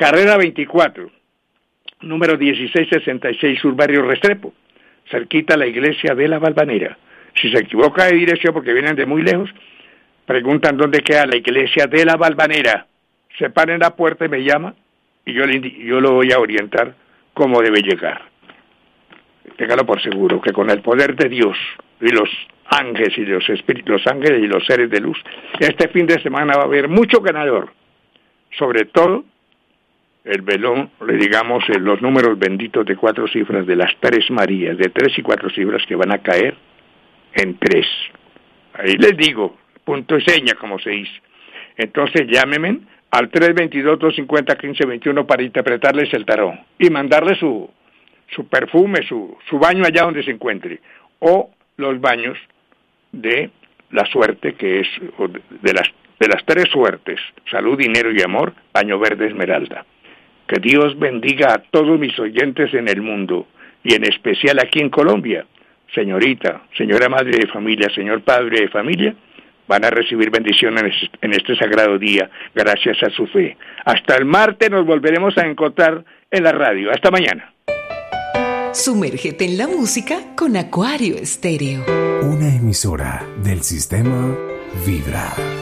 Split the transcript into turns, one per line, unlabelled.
Carrera 24, número 1666, Surbarrio Restrepo, cerquita a la iglesia de la Valvanera. Si se equivoca de dirección porque vienen de muy lejos, preguntan dónde queda la iglesia de la Valvanera. Se para en la puerta y me llama y yo lo voy a orientar cómo debe llegar. Téngalo por seguro que con el poder de Dios y los ángeles y los espíritus, los ángeles y los seres de luz, este fin de semana va a haber mucho ganador. Sobre todo el velón, le digamos los números benditos de 4 cifras de las 3 Marías, de 3 y 4 cifras que van a caer en 3. Ahí les digo, punto y seña, como se dice. Entonces llámenme al 322-250-1521 para interpretarles el tarot y mandarles su perfume, su baño allá donde se encuentre, o los baños de la suerte, que es de las 3 suertes, salud, dinero y amor, baño verde esmeralda. Que Dios bendiga a todos mis oyentes en el mundo, y en especial aquí en Colombia. Señorita, señora madre de familia, señor padre de familia, van a recibir bendiciones en este sagrado día, gracias a su fe. Hasta el martes nos volveremos a encontrar en la radio. Hasta mañana.
Sumérgete en la música con Acuario Estéreo.
Una emisora del sistema Vibra.